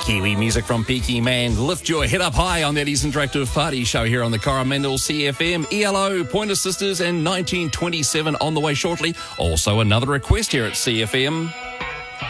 Kiwi music from Peaky Man. Lift your head up high on that East Interactive Party show here on the Coromandel CFM. ELO, Pointer Sisters and 1927 on the way shortly. Also another request here at CFM.